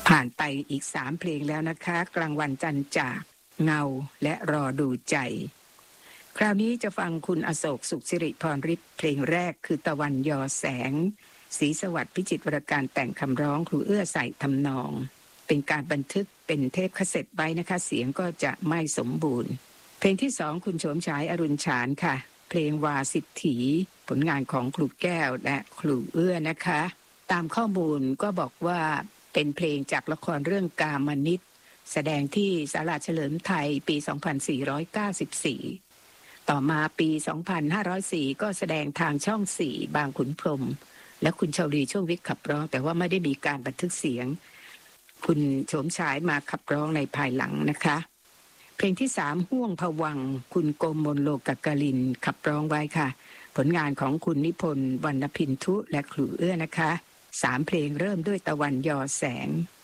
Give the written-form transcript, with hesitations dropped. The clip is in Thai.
ผ่านไปอีก3เพลงแล้วนะคะกลางวันจันจากเงาและรอดูใจคราวนี้จะฟังคุณอโศกสุขสิริพรฤทธิ์เพลงแรกคือตะวันยอแสงศรีสวัสดิ์พิจิตรวรการแต่งคำร้องครูเอื้อใส่ทำนองเป็นการบันทึกเป็นเทปคาสเซ็ตไว้นะคะเสียงก็จะไม่สมบูรณ์เพลงที่2คุณโฉมฉายอรุณฉานค่ะเพลงวาสิทธีผลงานของครูแก้วและครูเอื้อนะคะตามข้อมูลก็บอกว่าเป็นเพลงจากละครเรื่องกามนิตแสดงที่ศาลาเฉลิมไทยปี 2494 ต่อมาปี 2504 ก็แสดงทางช่อง 4 บางขุนพรหมและคุณชาวลีช่วงวิทย์ขับร้องแต่ว่าไม่ได้มีการบันทึกเสียงคุณโฉมฉายมาขับร้องในภายหลังนะคะเพลงที่3ห่วงภวังค์คุณโกมลโลกกลินขับร้องไว้ค่ะผลงานของคุณนิพนธ์วรรณพินทุและครูเอื้อนะคะ3เพลงเริ่มด้วยตะวันยอแสง